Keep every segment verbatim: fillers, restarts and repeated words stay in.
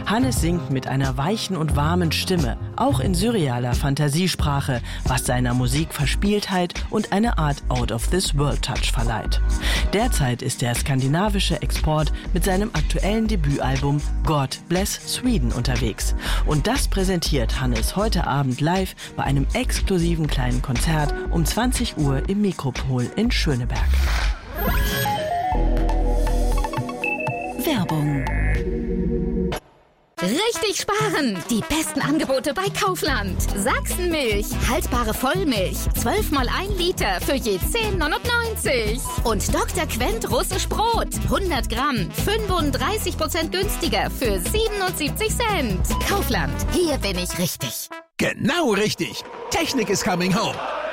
Hannes singt mit einer weichen und warmen Stimme, auch in surrealer Fantasiesprache, was seiner Musik Verspieltheit und eine Art Out-of-this-World-Touch verleiht. Derzeit ist der skandinavische Export mit seinem aktuellen Debütalbum God Bless Sweden unterwegs. Und das präsentiert Hannes heute Abend live bei einem exklusiven kleinen Konzert um zwanzig Uhr im Mikropol in Schöneberg. Werbung. Richtig sparen! Die besten Angebote bei Kaufland. Sachsenmilch, haltbare Vollmilch, zwölf mal ein Liter für je zehn neunundneunzig. Und Doktor Quent russisch Brot, hundert Gramm, fünfunddreißig Prozent günstiger für siebenundsiebzig Cent. Kaufland, hier bin ich richtig. Genau richtig. Technik is coming home.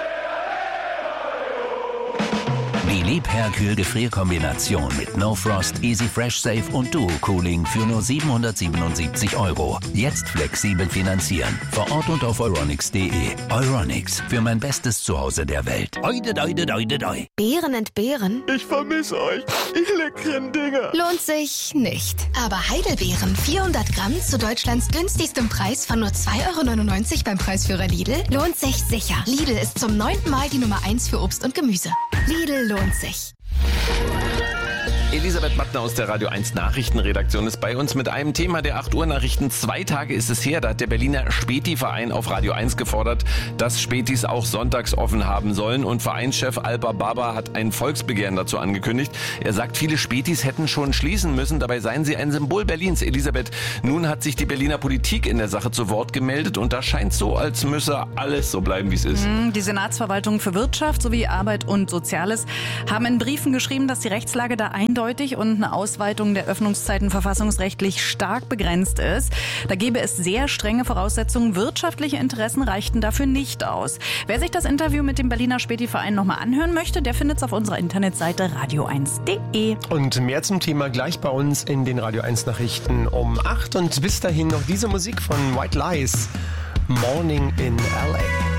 Die Liebherr-Kühl-Gefrierkombination mit No Frost, Easy Fresh Safe und Duo Cooling für nur siebenhundertsiebenundsiebzig Euro. Jetzt flexibel finanzieren. Vor Ort und auf euronics punkt de. Euronics, für mein bestes Zuhause der Welt. Oide, oide, oide, oide. Beeren entbehren? Ich vermisse euch, ihr leckeren Dinger. Lohnt sich nicht. Aber Heidelbeeren, vierhundert Gramm zu Deutschlands günstigstem Preis von nur zwei Euro neunundneunzig beim Preisführer Lidl, lohnt sich sicher. Lidl ist zum neunten Mal die Nummer eins für Obst und Gemüse. Lidl lohnt sich. Elisabeth Mattner aus der Radio eins Nachrichtenredaktion ist bei uns mit einem Thema der acht Uhr Nachrichten. Zwei Tage ist es her, da hat der Berliner Späti-Verein auf Radio eins gefordert, dass Spätis auch sonntags offen haben sollen. Und Vereinschef Alper Baba hat ein Volksbegehren dazu angekündigt. Er sagt, viele Spätis hätten schon schließen müssen. Dabei seien sie ein Symbol Berlins. Elisabeth, nun hat sich die Berliner Politik in der Sache zu Wort gemeldet. Und da scheint so, als müsse alles so bleiben, wie es ist. Die Senatsverwaltung für Wirtschaft sowie Arbeit und Soziales haben in Briefen geschrieben, dass die Rechtslage da eindeutig und eine Ausweitung der Öffnungszeiten verfassungsrechtlich stark begrenzt ist. Da gäbe es sehr strenge Voraussetzungen. Wirtschaftliche Interessen reichten dafür nicht aus. Wer sich das Interview mit dem Berliner Späti-Verein nochmal anhören möchte, der findet es auf unserer Internetseite radio eins punkt de. Und mehr zum Thema gleich bei uns in den Radio eins Nachrichten um acht. Und bis dahin noch diese Musik von White Lies, Morning in L A.